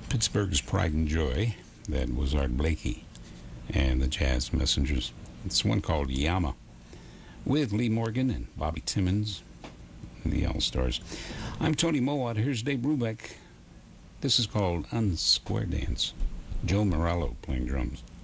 Pittsburgh's Pride and Joy. That was Art Blakey and the Jazz Messengers. It's one called Yama with Lee Morgan and Bobby Timmons, the All-Stars. I'm Tony Mowat. Here's Dave Brubeck. This is called Unsquare Dance. Joe Morello playing drums.